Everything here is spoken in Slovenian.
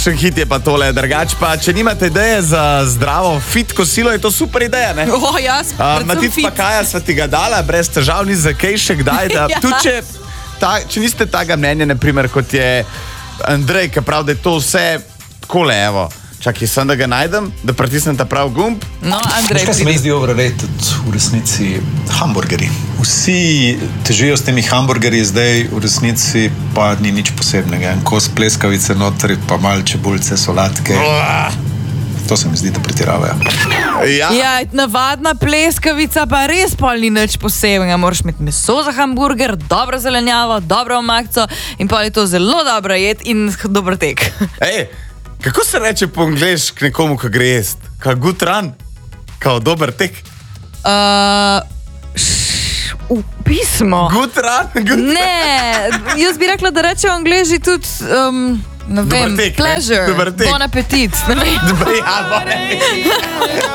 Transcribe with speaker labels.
Speaker 1: Še hit je pa tole, drugač pa, če nimate ideje za zdravo fit kosilo, je to super ideja, ne?
Speaker 2: Jaz,
Speaker 1: Matic pa Kaja sva ti ga dala, brez težav, ni za kaj še kdaj, da tudi če niste taga mnenja, naprimer, kot je Andrej, ki pravi, da je to vse takole, evo. Čakaj, sem da ga najdem, da pritisnem ta prav gumb.
Speaker 2: No, Andrej,
Speaker 3: kaj se mi zdi overrated v resnici? Hamburgerji. Vsi težijo s temi hamburgerji, zdaj v resnici pa ni nič posebnega. En kos pleskavice notri, pa malo čebulce, solatke. To se mi zdi, da pretiravajo.
Speaker 2: Ja, navadna pleskavica pa res pol ni nič posebnega. Moraš imeti meso za hamburger, dobro zelenjavo, dobro omakco in pol je to zelo dobro jed in dober tek.
Speaker 1: Kako se reče po angleški nekomu, ko gre jest? Kao good run? Kao dober tek?
Speaker 2: Pismo.
Speaker 1: Good run?
Speaker 2: Ne, jaz bi rekla, da reče v Angleži tudi, ne vem, pleasure, bon appetit.
Speaker 1: Bon appetit.